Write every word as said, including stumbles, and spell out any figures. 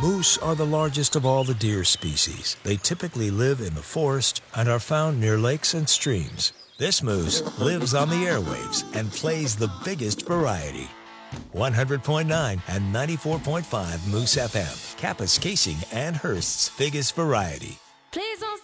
Moose are the largest of all the deer species. They typically live in the forest and are found near lakes and streams. This moose lives on the airwaves and plays the biggest variety. one hundred point nine and ninety-four point five Moose F M, Kapuskasing and Hearst's biggest variety. Please don't